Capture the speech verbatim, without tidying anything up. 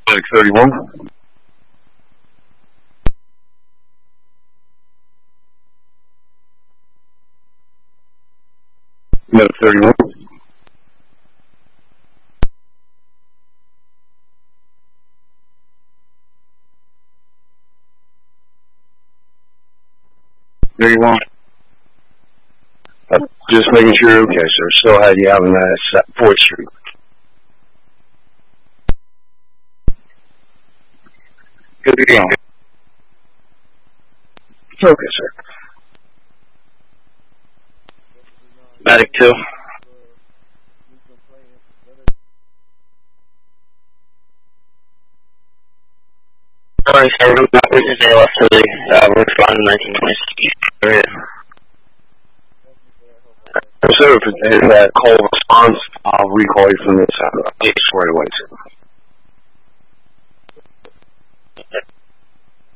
Medic thirty-one. Medic thirty-one. thirty-one. Uh, just making sure you're okay, sir. Still had you out on that fourth Street. Good to go. Okay, sir. Medic two. Sorry, sir. This is A L F Philly. Uh, we're responding to nineteen twenty-six area. Sir, if it's a call response, I'll recall you from this uh, right away, sir.